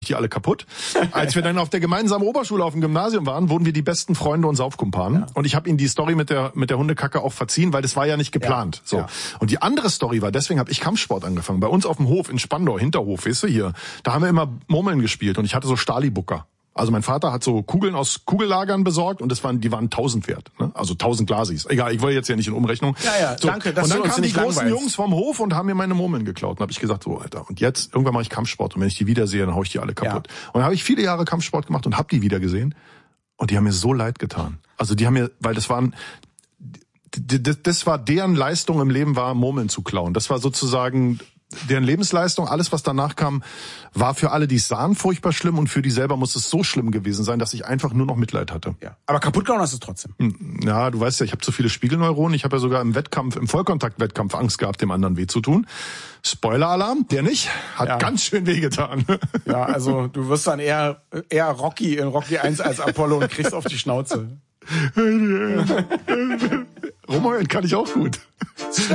die alle kaputt. Als wir dann auf der gemeinsamen Oberschule auf dem Gymnasium waren, wurden wir die besten Freunde und Saufkumpanen. Ja. Und ich habe ihnen die Story mit der Hundekacke auch verziehen, weil das war ja nicht geplant. Ja. So. Ja. Und die andere Story war, deswegen habe ich Kampfsport angefangen. Bei uns auf dem Hof in Spandau, Hinterhof, weißt du hier, da haben wir immer Murmeln gespielt und ich hatte so Stalibucker. Also mein Vater hat so Kugeln aus Kugellagern besorgt und die waren 1000 wert, ne? Also 1000 Glasis. Egal, ich wollte jetzt ja nicht in Umrechnung. Ja, so. Danke. Und dann kamen die großen Jungs vom Hof und haben mir meine Murmeln geklaut. Und habe ich gesagt, so Alter, und jetzt irgendwann mache ich Kampfsport und wenn ich die wiedersehe, dann hau ich die alle kaputt. Ja. Und dann habe ich viele Jahre Kampfsport gemacht und habe die wieder gesehen und die haben mir so leid getan. Also die haben mir, weil das war deren Leistung im Leben, war Murmeln zu klauen. Das war sozusagen deren Lebensleistung. Alles, was danach kam, war für alle, die es sahen, furchtbar schlimm und für die selber muss es so schlimm gewesen sein, dass ich einfach nur noch Mitleid hatte. Ja. Aber kaputtgehauen hast du es trotzdem. Ja, du weißt ja, ich habe zu viele Spiegelneuronen. Ich habe ja sogar im Vollkontaktwettkampf Angst gehabt, dem anderen weh zu tun. Spoiler-Alarm, der nicht, hat ganz schön wehgetan. Ja, also du wirst dann eher Rocky in Rocky 1 als Apollo und kriegst auf die Schnauze. Rumheulen kann ich auch gut.